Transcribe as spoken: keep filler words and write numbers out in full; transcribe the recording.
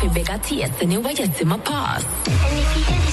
fi beg a taste anyway, you see my pass. And if you